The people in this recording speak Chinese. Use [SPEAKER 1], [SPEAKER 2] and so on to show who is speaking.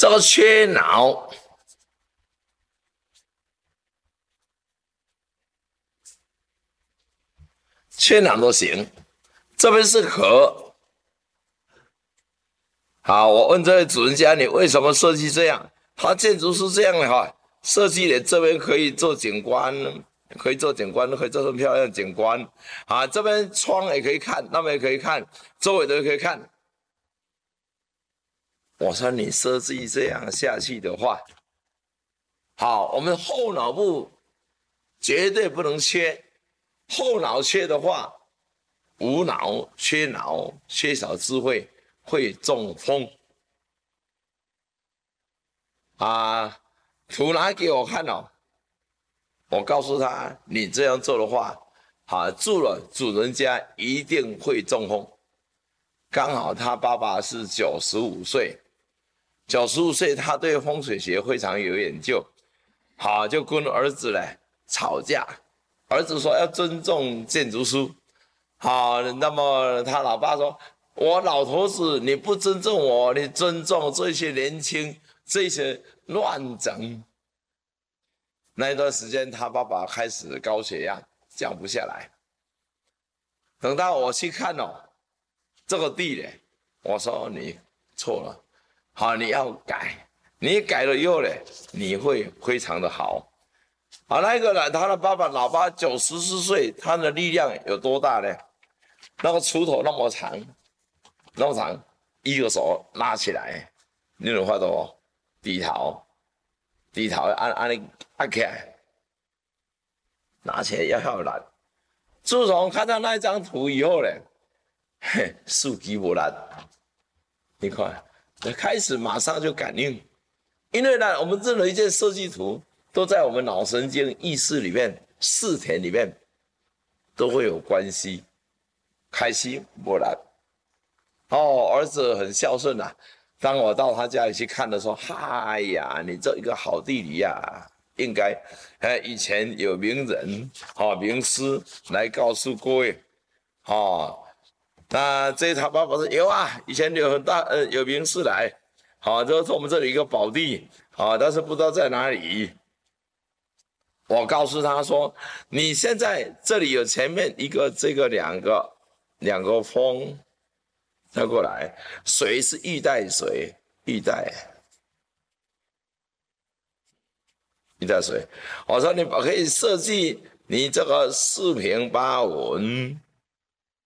[SPEAKER 1] 这个缺脑，缺脑都行。这边是河。好，我问这位主人家，你为什么设计这样？他建筑是这样的哈，设计的这边可以做景观，可以做景观，可以做很漂亮的景观。啊，这边窗也可以看，那边也可以看，周围都可以看。我说你设计这样下去的话，好，我们后脑部绝对不能缺，后脑缺的话，无脑、缺脑、缺少智慧，会中风。啊，图拿给我看哦，我告诉他，你这样做的话，住了主人家一定会中风。刚好他爸爸是95岁，95岁他对风水学非常有研究，好就跟儿子呢吵架，儿子说要尊重建筑师，好，那么他老爸说，我老头子你不尊重我，你尊重这些年轻这些乱整。那一段时间他爸爸开始高血压降不下来，等到我去看哦，这个地呢，我说你错了，好，你要改，你改了以后呢，你会非常的好。好，那个呢，他的老爸94岁，他的力量有多大呢？那个锄头那么长，那么长，一个手拉起来，你有看到哦？低头按起来，拿起来要难。自从看到那张图以后呢，数机不难，你看，开始马上就感应，因为呢，我们任何一件设计图都在我们脑神经意识里面、视田里面都会有关系。开心不难。哦，儿子很孝顺呐、当我到他家里去看的时候，嗨呀，你这一个好地理呀、应该，以前有名人、名师来告诉各位，那这他爸爸说有啊，以前有名士来，就是我们这里一个宝地，但是不知道在哪里。我告诉他说，你现在这里有前面这个两个峰，再过来，水是玉带水，玉带水。我说你可以设计你这个4平8稳，